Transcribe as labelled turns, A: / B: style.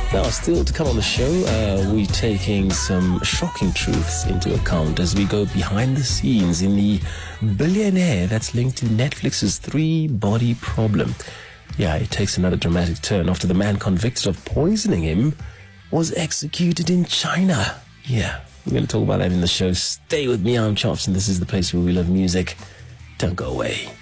A: Now, still to come on the show, we're taking some shocking truths into account as we go behind the scenes in the billionaire that's linked to Netflix's three-body problem. Yeah, it takes another dramatic turn after the man convicted of poisoning him was executed in China. Yeah, we're going to talk about that in the show. Stay with me, I'm Chops, and this is the place where we love music. Don't go away.